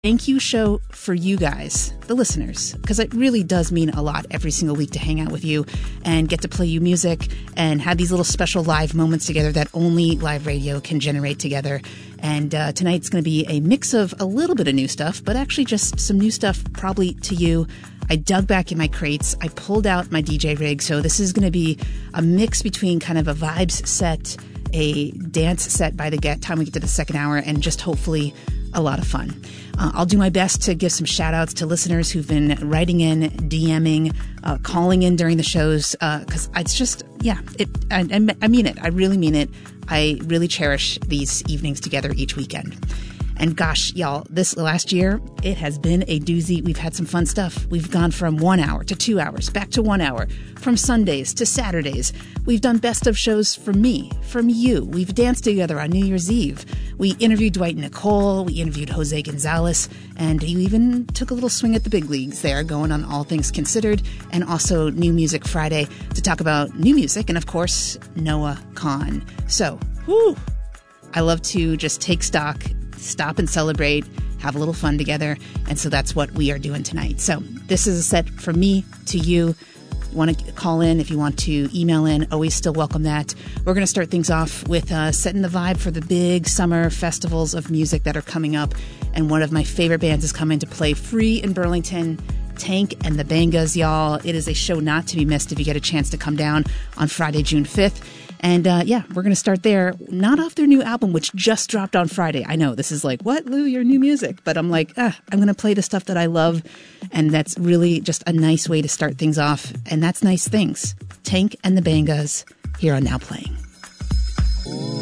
thank you show for you guys, the listeners, because it really does mean a lot every single week to hang out with you and get to play you music and have these little special live moments together that only live radio can generate together. And tonight's going to be a mix of a little bit of new stuff, but actually just some new stuff probably to you. I dug back in my crates. I pulled out my DJ rig. So this is going to be a mix between kind of a vibes set, a dance set by the time we get to the second hour, and just hopefully a lot of fun. I'll do my best to give some shout outs to listeners who've been writing in, DMing, calling in during the shows, because it's just, I mean it. I really mean it. I really cherish these evenings together each weekend. And gosh, y'all, this last year, it has been a doozy. We've had some fun stuff. We've gone from 1 hour to 2 hours, back to 1 hour, from Sundays to Saturdays. We've done best of shows from me, from you. We've danced together on New Year's Eve. We interviewed Dwight and Nicole. We interviewed Jose Gonzalez. And you even took a little swing at the big leagues there, going on All Things Considered, and also New Music Friday to talk about new music and, of course, Noah Kahan. So, I love to just take stock, stop and celebrate, have a little fun together. And so that's what we are doing tonight. So this is a set from me to you. Want to call in if you want to email in, always still welcome that. We're going to start things off with setting the vibe for the big summer festivals of music that are coming up. And one of my favorite bands is coming to play free in Burlington, Tank and the Bangas, y'all. It is a show not to be missed if you get a chance to come down on Friday, June 5th. And we're going to start there, not off their new album, which just dropped on Friday. I know this is like, what, Lou, your new music? But I'm like, I'm going to play the stuff that I love. And that's really just a nice way to start things off. And that's Nice Things. Tank and the Bangas here on Now Playing.